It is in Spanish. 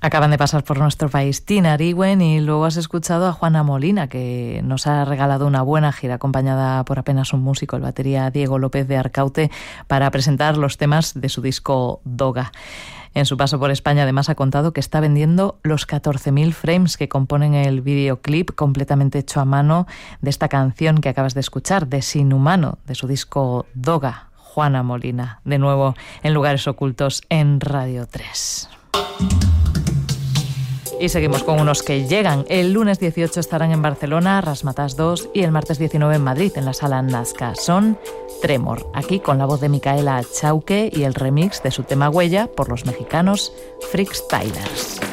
Acaban de pasar por nuestro país Tina Ariwen y luego has escuchado a Juana Molina, que nos ha regalado una buena gira acompañada por apenas un músico, el batería Diego López de Arcaute, para presentar los temas de su disco Doga. En su paso por España además ha contado que está vendiendo los 14.000 frames que componen el videoclip completamente hecho a mano de esta canción que acabas de escuchar, de Sin Humano, de su disco Doga. Juana Molina, de nuevo en Lugares Ocultos en Radio 3. Y seguimos con unos que llegan. El lunes 18 estarán en Barcelona, Razzmatazz 2, y el martes 19 en Madrid, en la Sala Nazca. Son Tremor, aquí con la voz de Micaela Chauque y el remix de su tema Huella por los mexicanos Freakstylers.